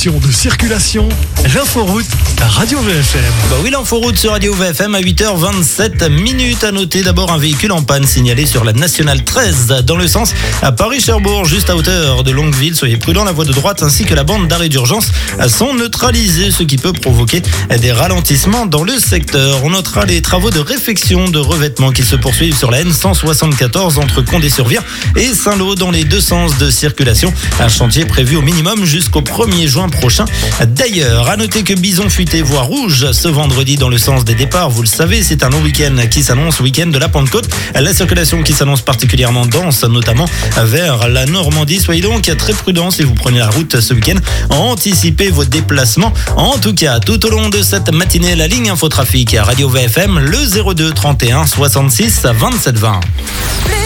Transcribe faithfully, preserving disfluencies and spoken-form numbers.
Information de circulation, l'inforoute à Radio V F M. Bah oui, l'inforoute sur Radio V F M à huit heures vingt-sept minutes. À noter d'abord un véhicule en panne signalé sur la nationale treize dans le sens à Paris-Cherbourg, juste à hauteur de Longueville. Soyez prudents, la voie de droite ainsi que la bande d'arrêt d'urgence sont neutralisées, ce qui peut provoquer des ralentissements dans le secteur. On notera les travaux de réfection de revêtement qui se poursuivent sur la N cent soixante-quatorze entre Condé-sur-Vire et Saint-Lô dans les deux sens de circulation. Un chantier prévu au minimum jusqu'au premier juin prochain. D'ailleurs, à noter que Bison Futé voie rouge ce vendredi dans le sens des départs. Vous le savez, c'est un long week-end qui s'annonce, week-end de la Pentecôte. La circulation qui s'annonce particulièrement dense, notamment vers la Normandie. Soyez donc très prudents si vous prenez la route ce week-end. Anticipez vos déplacements. En tout cas, tout au long de cette matinée, la ligne infotrafic à Radio V F M, le zéro deux trente et un soixante-six vingt-sept vingt.